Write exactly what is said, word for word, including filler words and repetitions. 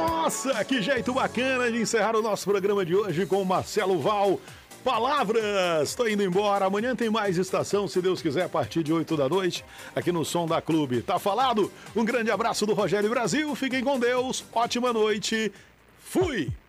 Nossa, que jeito bacana de encerrar o nosso programa de hoje com o Marcelo Val. Palavras, tô indo embora. Amanhã tem mais estação, se Deus quiser, a partir de oito da noite, aqui no Som da Clube. Tá falado? Um grande abraço do Rogério Brasil, fiquem com Deus, ótima noite, fui!